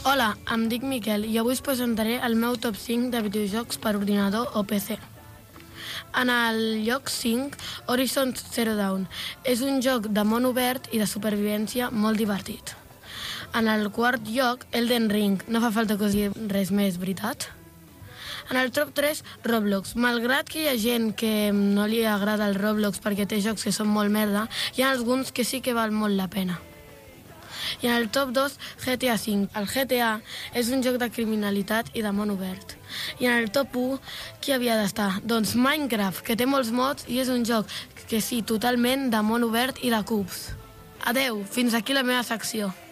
Hola, em dic Miquel i avui us presentaré el meu top 5 de videojocs per ordinador o PC. En el lloc 5, Horizon Zero Dawn. És un joc de món obert i de supervivència molt divertit. En el quart lloc, Elden Ring. No fa falta que us digui res més, veritat? En el top 3, Roblox. Malgrat que hi ha gent que no li agrada el Roblox perquè té jocs que són molt merda, hi ha alguns que sí que val molt la pena. I en el top 2, GTA V. El GTA és un joc de criminalitat i de món obert. I en el top 1, qui havia d'estar? Doncs Minecraft, que té molts mods i és un joc que sí, totalment de món obert i de cubs. Adeu, fins aquí la meva secció.